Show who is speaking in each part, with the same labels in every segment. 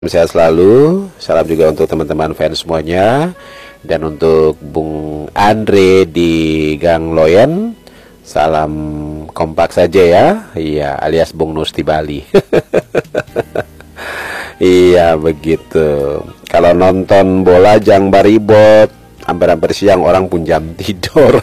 Speaker 1: Sehat selalu, salam juga untuk teman-teman fans semuanya. Dan untuk Bung Andre di Gang Loyen, salam kompak saja ya. Iya, alias Bung Nus di Bali. Iya begitu. Kalau nonton bola jangan baribot, hampir-hampir siang orang pun jam tidur.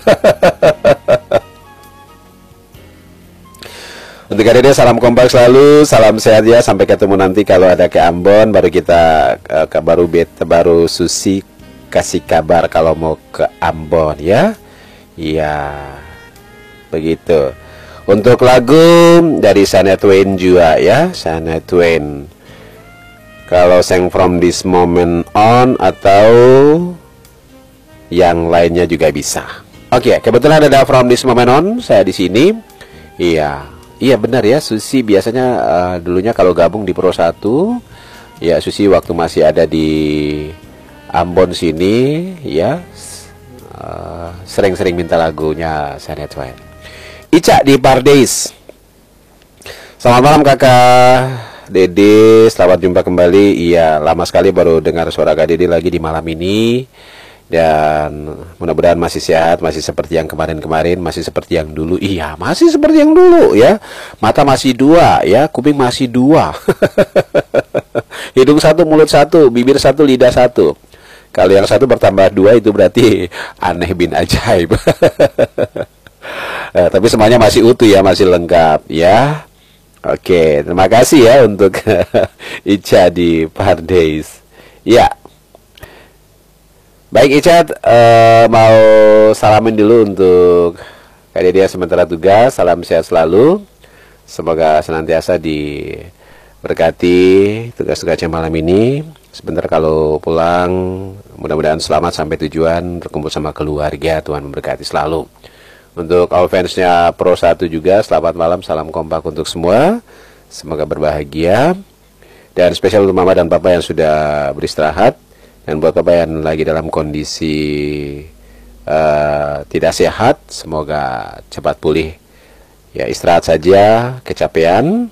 Speaker 1: Untuk hari ini salam kompak selalu, salam sehat ya. Sampai ketemu nanti kalau ada ke Ambon, baru kita baru Susi kasih kabar kalau mau ke Ambon ya. Iya, begitu. Untuk lagu dari Shania Twain juga ya, Shania Twain. Kalau Sang From This Moment On atau yang lainnya juga bisa. Oke, kebetulan ada From This Moment On, saya di sini. Iya benar ya, Susi biasanya dulunya kalau gabung di Pro 1 ya, Susi waktu masih ada di Ambon sini ya, sering-sering minta lagunya Shania Twain. Ica di Pardeis. Selamat malam kakak Dede, selamat jumpa kembali. Iya, lama sekali baru dengar suara Kak Dede lagi di malam ini. Dan mudah-mudahan masih sehat, masih seperti yang kemarin-kemarin, masih seperti yang dulu. Iya, masih seperti yang dulu ya. Mata masih dua ya, kuping masih dua. Hidung satu, mulut satu, bibir satu, lidah satu. Kalau yang satu bertambah dua itu berarti aneh bin ajaib. Tapi semuanya masih utuh ya, masih lengkap ya. Oke, terima kasih ya untuk Ica di Pardeis. Ya. Baik Ica, mau salamin dulu untuk Kak Dede sementara tugas. Salam sehat selalu, semoga senantiasa diberkati tugas-tugasnya malam ini. Sebentar kalau pulang, mudah-mudahan selamat sampai tujuan, berkumpul sama keluarga. Tuhan memberkati selalu. Untuk all fansnya Pro 1 juga, selamat malam, salam kompak untuk semua, semoga berbahagia. Dan spesial untuk mama dan papa yang sudah beristirahat. Dan buat Bapak yang lagi dalam kondisi tidak sehat, semoga cepat pulih. Ya, istirahat saja, kecapean.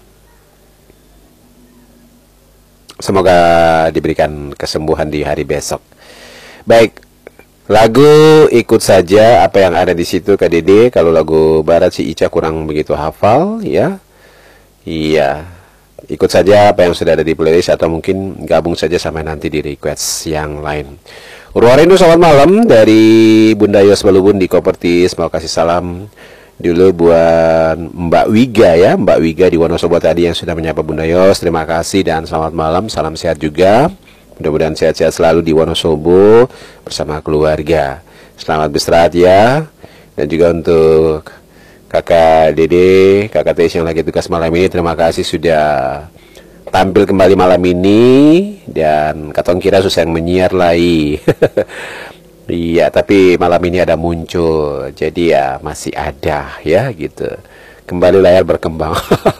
Speaker 1: Semoga diberikan kesembuhan di hari besok. Baik, lagu ikut saja apa yang ada di situ Kak Dede. Kalau lagu barat si Ica kurang begitu hafal ya. Iya. Ikut saja apa yang sudah ada di playlist atau mungkin gabung saja sampai nanti di request yang lain. Urwarindu selamat malam dari Bunda Yos Balubun di Kopertis. Mau kasih salam dulu buat Mbak Wiga ya, Mbak Wiga di Wonosobo tadi yang sudah menyapa Bunda Yos. Terima kasih dan selamat malam, salam sehat juga. Mudah-mudahan sehat-sehat selalu di Wonosobo bersama keluarga. Selamat beristirahat ya. Dan juga untuk Kakak Dede, Kakak Tes yang lagi tugas malam ini, terima kasih sudah tampil kembali malam ini. Dan katong kira susah yang menyiar lagi. Iya, tapi malam ini ada muncul, jadi ya masih ada ya gitu. Kembali layar berkembang.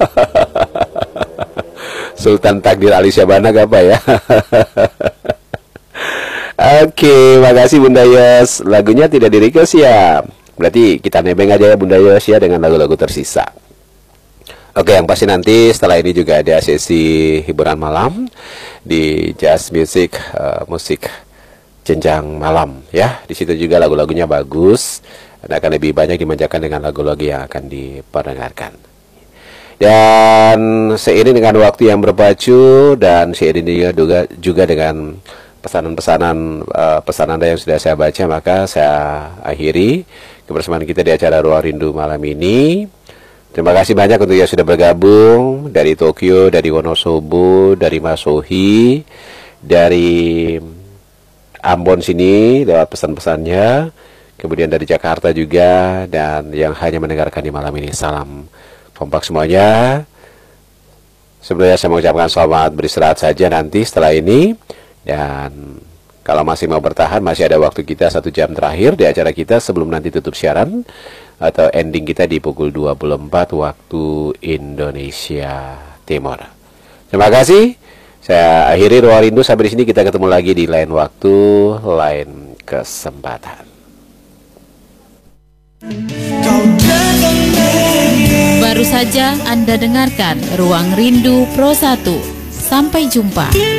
Speaker 1: Sultan Takdir Alicia Banag apa ya. Oke, makasih Bunda Yos. Lagunya tidak di request ya. Berarti kita nebeng aja ya Bunda Yos ya dengan lagu-lagu tersisa. Oke, yang pasti nanti setelah ini juga ada sesi hiburan malam di Jazz Music, musik jenjang malam ya. Di situ juga lagu-lagunya bagus dan akan lebih banyak dimanjakan dengan lagu-lagu yang akan diperdengarkan. Dan seiring dengan waktu yang berpacu dan seiring juga dengan pesanan Anda yang sudah saya baca, maka saya akhiri kebersamaan kita di acara Ruang Rindu malam ini. Terima kasih banyak untuk yang sudah bergabung dari Tokyo, dari Wonosobo, dari Masohi, dari Ambon sini lewat pesan-pesannya, kemudian dari Jakarta juga, dan yang hanya mendengarkan di malam ini. Salam kompak semuanya. Sebenarnya saya mengucapkan selamat beristirahat saja nanti setelah ini. Dan kalau masih mau bertahan, masih ada waktu kita 1 jam terakhir di acara kita sebelum nanti tutup siaran atau ending kita di pukul 24 waktu Indonesia Timur. Terima kasih. Saya akhiri Ruang Rindu sampai di sini. Kita ketemu lagi di lain waktu, lain kesempatan.
Speaker 2: Baru saja Anda dengarkan Ruang Rindu Pro 1. Sampai jumpa.